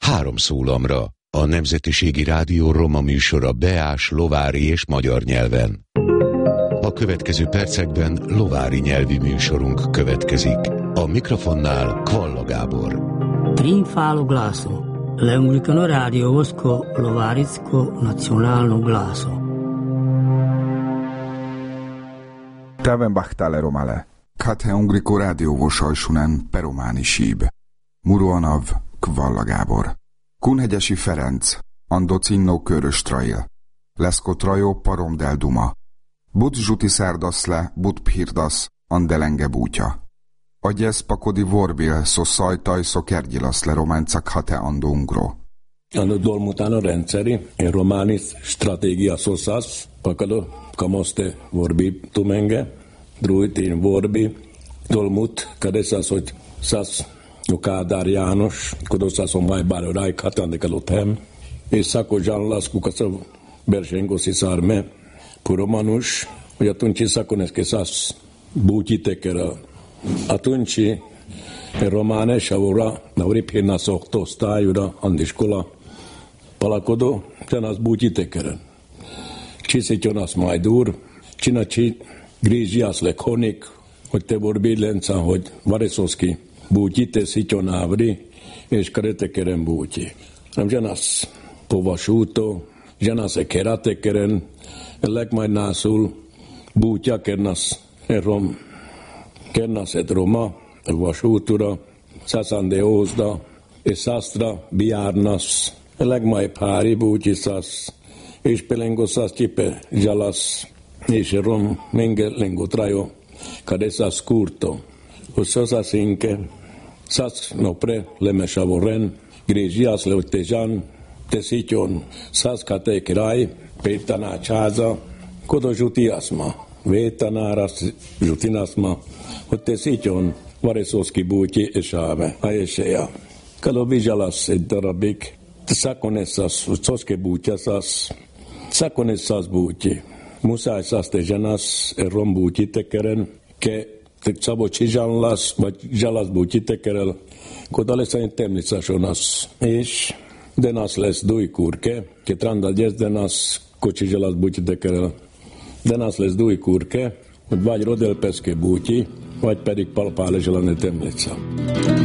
3 szólamra. A Nemzetiségi Rádió roma műsora beás, lovári és magyar nyelven. A következő percekben lovári nyelvi műsorunk következik. A mikrofonnál Kvalla Gábor. Trinfalo glaso. L'Anglicano Radio Vosko Lovaritsko Nacionalno glaso. Täven bahtale romale. Kathe Ungriko Radio Vosajsunen perománi síb. Muruanav Kvalla Gábor. Kunhegyesi Ferenc. Andocinnó Körös Trail. Leszko Trajó Paromdel Duma. Bud Zsuti Szárdaszle Bud Phirdasz Andelenge Bútya. Agyesz Pakodi Vorbil Szó Szajtaj Szó Kergyilaszle Románcak Hate Ando Ungro. Ando dolmutano rendszeri, románis stratégia szoszász, pakado kamoszte vorbi tumenge, drújtin vorbi, dolmut kadeszász, hogy szász Kádár János, kodoszász a májbára rájk hatándekalotem, és Szako Zsánlász kukasza Bersengosi szárme, puromanus, hogy a tuncsi szakoneszke szász bútyitekerel. Atunci romane savura nauri pena sokto stájura andiskola palakodo tenas bútytekeren. Csiszitjonas majdur, csinacsi grízsiász lekhonik, hogy te vorbilenca, hogy varesoszki bútyite szitjonávri, és karetekeren bútyi. Nem zsenasz povasúto, zsenasz e keratekeren, legmajnászul bútyakernasz rom Kernas et Roma, vasútura, Szaszande Ózda, és Szasztra, Biárnasz, legmaj pári búcsiszász, és pelengoszász csipe zsalasz, és rom menge lengotrajo, kadeszász kurto, hosszász inke, szász nopre lemesavoren, grézsiász leutezsán, teszítjon, szász kate király, pétaná csáza, kodo zsutiaszma. Vétanáras žutinasma, hogy te szítjon varesoszki bútyi és áve, a eséja. Kalo vizsalasz egy darabig, szakoneszasz, szoszke bútyaszász, szakoneszasz bútyi. Muszáj szász te zsenasz, rom bútyi tekeren, ke te szabocsi zsánlász, vagy zsalasz bútyi tekerel, koda lesz egy temnicásonasz. És denasz lesz dujkurke, ke trandal gyesz denasz, kocsi zsalasz bútyi tekerel. Denász lesz dúj kurke, hogy vagy rodelpeszke bútyi, vagy pedig palpále zselane temlica.